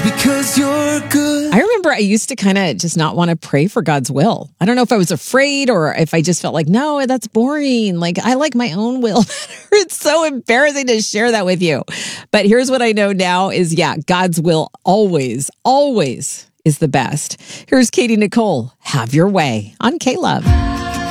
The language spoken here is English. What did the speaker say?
because you're good. I remember I used to kind of just not want to pray for God's will. I don't know if I was afraid or if I just felt like, no, that's boring. Like, I like my own will better. It's so embarrassing to share that with you. But here's what I know now is, God's will always, always is the best. Here's Katie Nicole, Have Your Way on K-Love.